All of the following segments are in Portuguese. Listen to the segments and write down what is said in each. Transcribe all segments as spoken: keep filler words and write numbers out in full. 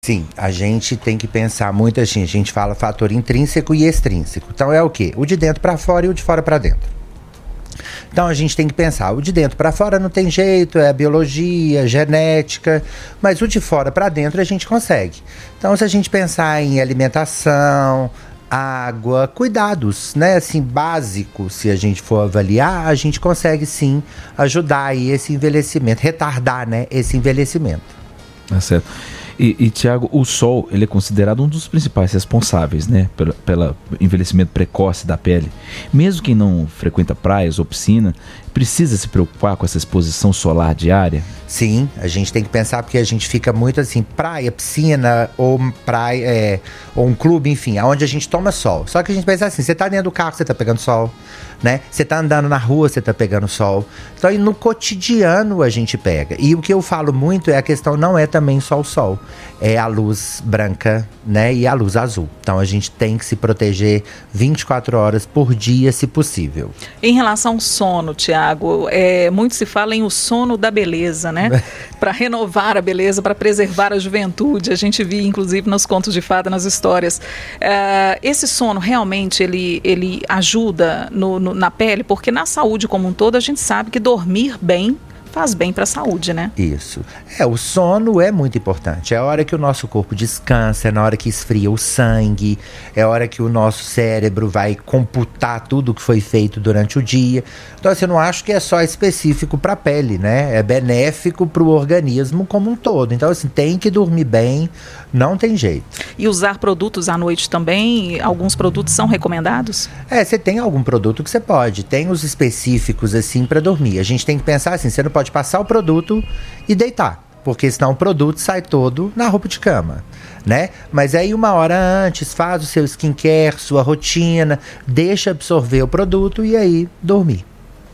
Sim, a gente tem que pensar muito assim, a gente fala fator intrínseco e extrínseco. Então é o quê? O de dentro para fora e o de fora para dentro. Então a gente tem que pensar, o de dentro para fora não tem jeito, é biologia, genética, mas o de fora para dentro a gente consegue. Então se a gente pensar em alimentação, água, cuidados, né, assim, básicos, se a gente for avaliar, a gente consegue sim ajudar aí esse envelhecimento, retardar, né, esse envelhecimento. Tá certo. E, e Tiago, o sol, ele é considerado um dos principais responsáveis, né, pelo, pelo envelhecimento precoce da pele. Mesmo quem não frequenta praias ou piscina, precisa se preocupar com essa exposição solar diária? Sim, a gente tem que pensar porque a gente fica muito assim, praia, piscina ou praia, é, ou um clube, enfim, onde a gente toma sol. Só que a gente pensa assim, você tá dentro do carro, você tá pegando sol, né? Você tá andando na rua, você tá pegando sol. Então aí no cotidiano a gente pega. E o que eu falo muito é a questão não é também só o sol, é a luz branca, né? E a luz azul. Então a gente tem que se proteger vinte e quatro horas por dia, se possível. Em relação ao sono, Tiago, é, muito se fala em o sono da beleza, né? Para renovar a beleza, para preservar a juventude. A gente via, inclusive, nos contos de fada, nas histórias. É, esse sono realmente ele, ele ajuda no, no, na pele, porque na saúde como um todo a gente sabe que dormir bem faz bem para a saúde, né? Isso. É, o sono é muito importante. É a hora que o nosso corpo descansa, é na hora que esfria o sangue, é a hora que o nosso cérebro vai computar tudo que foi feito durante o dia. Então, assim, eu não acho que é só específico para a pele, né? É benéfico para o organismo como um todo. Então, assim, tem que dormir bem, não tem jeito. E usar produtos à noite também? Alguns produtos são recomendados? É, você tem algum produto que você pode. Tem os específicos, assim, para dormir. A gente tem que pensar assim, você não pode pode passar o produto e deitar, porque senão o produto sai todo na roupa de cama, né? Mas aí uma hora antes, faz o seu skincare, sua rotina, deixa absorver o produto e aí dormir.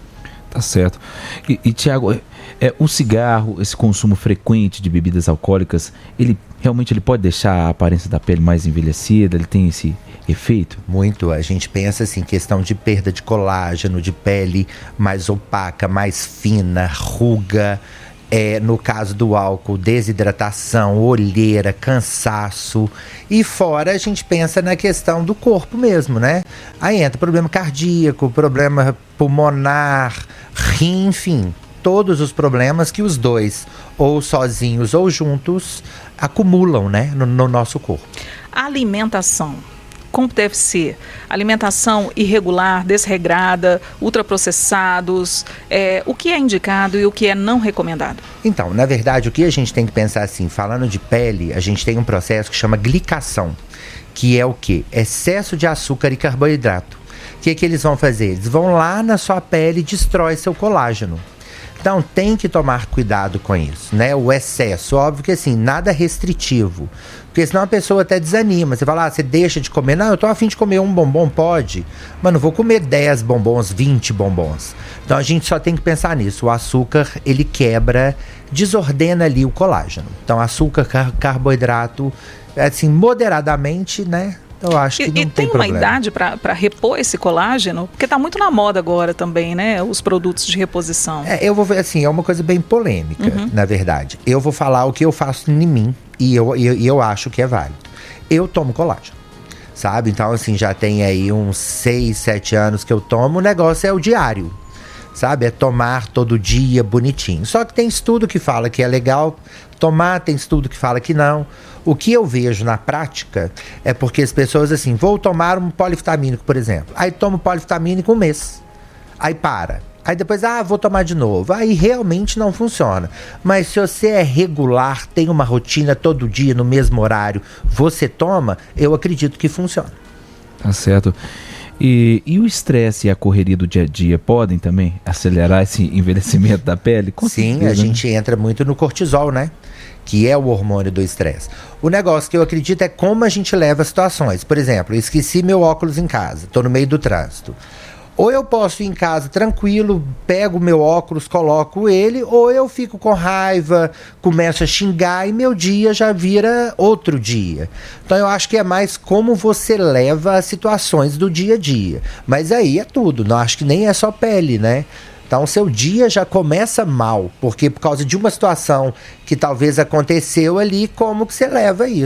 Tá certo. E, e Tiago, é, é, o cigarro, esse consumo frequente de bebidas alcoólicas, ele realmente ele pode deixar a aparência da pele mais envelhecida? Ele tem esse efeito? Muito. A gente pensa assim, questão de perda de colágeno, de pele mais opaca, mais fina, ruga. É, no caso do álcool, desidratação, olheira, cansaço. E fora a gente pensa na questão do corpo mesmo, né? Aí entra problema cardíaco, problema pulmonar, rim, enfim. Todos os problemas que os dois, ou sozinhos ou juntos, acumulam, né, no, no nosso corpo. A alimentação. Como deve ser? Alimentação irregular, desregrada, ultraprocessados, é, o que é indicado e o que é não recomendado? Então, na verdade, o que a gente tem que pensar assim, falando de pele, a gente tem um processo que chama glicação, que é o quê? Excesso de açúcar e carboidrato. O que, que eles vão fazer? Eles vão lá na sua pele e destrói seu colágeno. Então tem que tomar cuidado com isso, né? O excesso, óbvio que assim, nada restritivo. Porque senão a pessoa até desanima. Você fala, ah, você deixa de comer. Não, eu tô a fim de comer um bombom, pode. Mas não vou comer dez bombons, vinte bombons. Então a gente só tem que pensar nisso. O açúcar, ele quebra, desordena ali o colágeno. Então açúcar, car- carboidrato, assim, moderadamente, né? Eu acho que e, não e tem, tem uma idade para repor esse colágeno? Porque está muito na moda agora também, né? Os produtos de reposição. É, eu vou ver assim, é uma coisa bem polêmica, uhum. na verdade. Eu vou falar o que eu faço em mim e eu, e eu, e eu acho que é válido. Eu tomo colágeno, sabe? Então, assim, já tem aí uns seis, sete anos que eu tomo. O negócio é o diário, sabe? É tomar todo dia bonitinho. Só que tem estudo que fala que é legal tomar, tem estudo que fala que não. O que eu vejo na prática é porque as pessoas assim, vou tomar um polivitamínico, por exemplo. Aí tomo polivitamínico um mês. Aí para. Aí depois, ah, vou tomar de novo. Aí realmente não funciona. Mas se você é regular, tem uma rotina todo dia, no mesmo horário, você toma, eu acredito que funciona. Tá certo. E, e o estresse e a correria do dia a dia podem também acelerar esse envelhecimento da pele? Com Sim, certeza, a gente entra muito no cortisol, né? Que é o hormônio do estresse. O negócio que eu acredito é como a gente leva as situações. Por exemplo, eu esqueci meu óculos em casa, estou no meio do trânsito. Ou eu posso ir em casa tranquilo, pego o meu óculos, coloco ele, ou eu fico com raiva, começo a xingar e meu dia já vira outro dia. Então eu acho que é mais como você leva as situações do dia a dia. Mas aí é tudo, não acho que nem é só pele, né? Então, seu dia já começa mal, porque por causa de uma situação que talvez aconteceu ali, como que você leva isso?